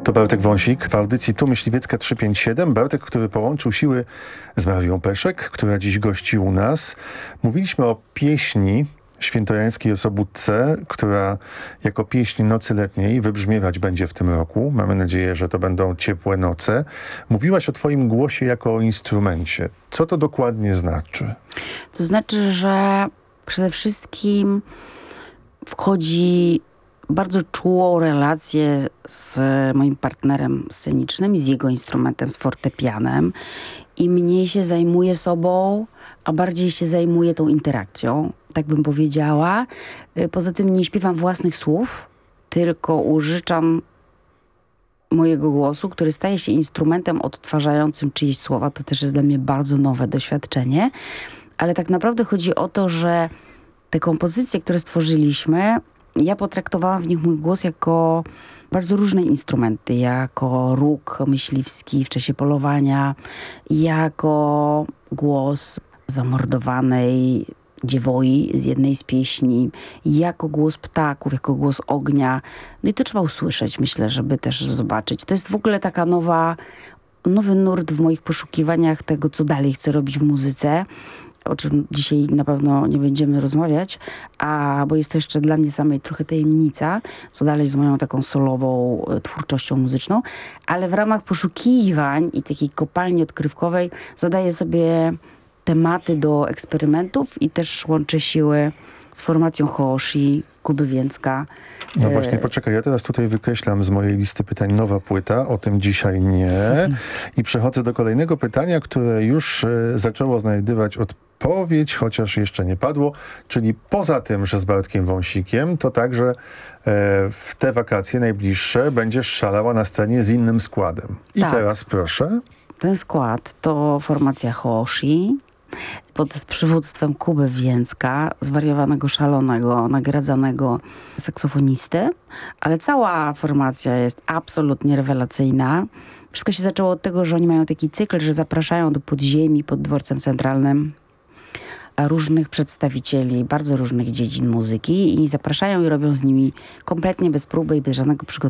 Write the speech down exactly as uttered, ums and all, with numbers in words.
To Bartek Wąsik w audycji Tu Myśliwiecka trzysta pięćdziesiąt siedem. Bartek, który połączył siły z Marią Peszek, która dziś gości u nas. Mówiliśmy o pieśni świętojańskiej o Sobótce, która jako pieśń nocy letniej wybrzmiewać będzie w tym roku. Mamy nadzieję, że to będą ciepłe noce. Mówiłaś o twoim głosie jako o instrumencie. Co to dokładnie znaczy? To znaczy, że przede wszystkim wchodzi bardzo czułą relację z moim partnerem scenicznym, z jego instrumentem, z fortepianem i mniej się zajmuję sobą, a bardziej się zajmuję tą interakcją, tak bym powiedziała. Poza tym nie śpiewam własnych słów, tylko użyczam mojego głosu, który staje się instrumentem odtwarzającym czyjeś słowa. To też jest dla mnie bardzo nowe doświadczenie. Ale tak naprawdę chodzi o to, że te kompozycje, które stworzyliśmy, ja potraktowałam w nich mój głos jako bardzo różne instrumenty, jako róg myśliwski w czasie polowania, jako głos zamordowanej dziewoi z jednej z pieśni, jako głos ptaków, jako głos ognia. No i to trzeba usłyszeć, myślę, żeby też zobaczyć. To jest w ogóle taka nowa, nowy nurt w moich poszukiwaniach tego, co dalej chcę robić w muzyce, o czym dzisiaj na pewno nie będziemy rozmawiać, a bo jest to jeszcze dla mnie samej trochę tajemnica, co dalej z moją taką solową e, twórczością muzyczną, ale w ramach poszukiwań i takiej kopalni odkrywkowej zadaję sobie tematy do eksperymentów i też łączę siły z formacją Hooshi, Kuby Więcka. No właśnie, poczekaj, ja teraz tutaj wykreślam z mojej listy pytań nowa płyta, o tym dzisiaj nie. I przechodzę do kolejnego pytania, które już e, zaczęło znajdywać odpowiedź, chociaż jeszcze nie padło, czyli poza tym, że z Bartkiem Wąsikiem, to także e, w te wakacje najbliższe będziesz szalała na scenie z innym składem. I tak. Teraz proszę. Ten skład to formacja Hooshi pod przywództwem Kuby Więcka, zwariowanego, szalonego, nagradzanego saksofonisty, ale cała formacja jest absolutnie rewelacyjna. Wszystko się zaczęło od tego, że oni mają taki cykl, że zapraszają do podziemi pod dworcem centralnym różnych przedstawicieli bardzo różnych dziedzin muzyki i zapraszają i robią z nimi kompletnie bez próby i bez żadnego przygotowania